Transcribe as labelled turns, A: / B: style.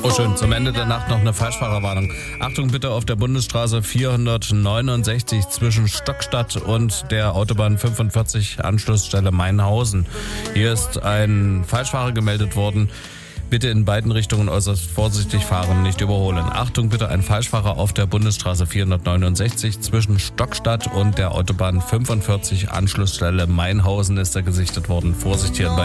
A: Oh schön, zum Ende der Nacht noch eine Falschfahrerwarnung. Achtung bitte auf der Bundesstraße 469 zwischen Stockstadt und der Autobahn 45 Anschlussstelle Mainhausen. Hier ist ein Falschfahrer gemeldet worden. Bitte in beiden Richtungen äußerst vorsichtig fahren, nicht überholen. Achtung bitte, ein Falschfahrer auf der Bundesstraße 469 zwischen Stockstadt und der Autobahn 45 Anschlussstelle Mainhausen ist da gesichtet worden. Vorsicht hier in beiden